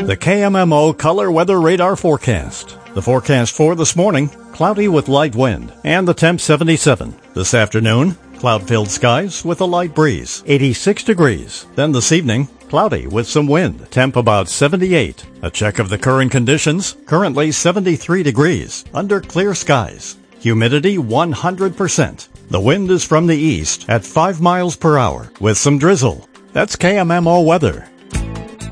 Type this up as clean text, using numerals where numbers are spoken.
The KMMO Color Weather Radar Forecast. The forecast for this morning, cloudy with light wind, and the temp 77. This afternoon, cloud-filled skies with a light breeze, 86 degrees. Then this evening, cloudy with some wind, temp about 78. A check of the current conditions, currently 73 degrees, under clear skies. Humidity 100%. The wind is from the east at 5 miles per hour with some drizzle. That's KMMO weather.